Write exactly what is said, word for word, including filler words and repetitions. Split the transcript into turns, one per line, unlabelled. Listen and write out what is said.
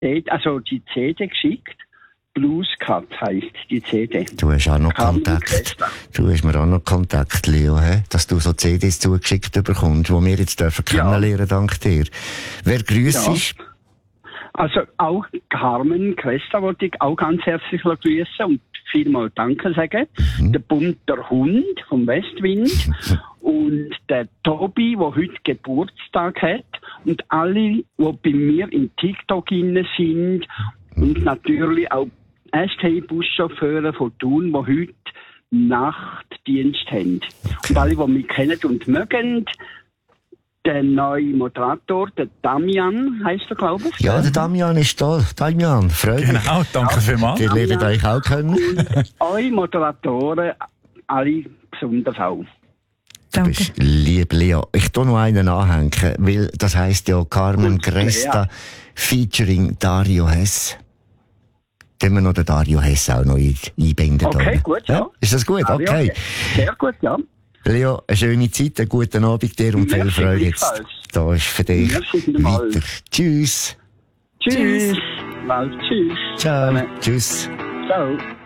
also die C D geschickt. Blues Cut heisst die C D.
Du hast auch noch
Carmen
Kontakt.
Cresta.
Du hast mir auch noch Kontakt, Leo, he? Dass du so C Ds zugeschickt bekommst, die wir jetzt dürfen
Ja.
kennenlernen, dank dir. Wer grüßt
Ja.
ist?
Also auch Carmen Cresta wollte ich auch ganz herzlich grüßen und vielmal Danke sagen.
Mhm.
Der bunter Hund vom Westwind und der Tobi, der heute Geburtstag hat und alle, die bei mir in TikTok inne sind und natürlich auch S T-Buschauffeure von Thun, die heute Nachtdienst haben. Und alle, die mich kennen und mögen, der neue Moderator, der Damian, heisst er, glaube ich.
Ja, der Damian ist da. Damian, freut mich.
Genau, danke vielmals.
Wir lernen euch auch kennen.
Eure Moderatoren, alle besonders auch.
Du bist lieb, Leo. Ich tu noch einen anhängen, weil das heisst ja Carmen
Gut,
Cresta
ja.
featuring Dario Hess. Können wir noch den Dario Hess auch noch ein- einbinden?
Okay,
da?
gut, ja.
Ist das gut?
Dario,
Okay.
Sehr gut, ja.
Leo, eine schöne Zeit, einen guten Abend dir und viel
Merci
Freude jetzt.
gleichfalls.
Da ist für dich
Merci vielmals.
weiter. Tschüss.
Tschüss. Mal, tschüss.
Ciao. Tschüss.
Ciao.